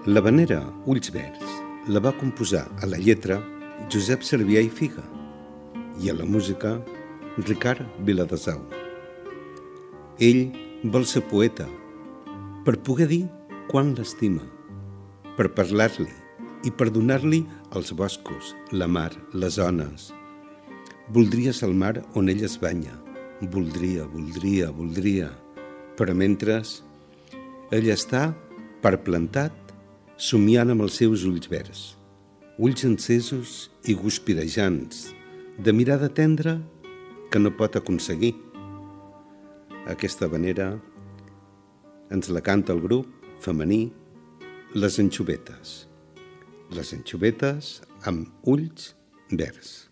L'havanera Ulls Verds la va composar a la lletra Josep Servià i Figa i a la música Ricard Viladesau. Ell vol ser poeta per poder dir quan l'estima, per parlar-li i per donar-li els boscos, la mar, les ones. Voldria ser el mar on ell es banya. Voldria, però mentre ell està perplantat somiant amb els seus ulls verds, ulls encesos i guspirejants, de mirada tendra que no pot aconseguir. Aquesta havanera ens la canta el grup femení Les Anxovetes. Les Anxovetes amb ulls verds.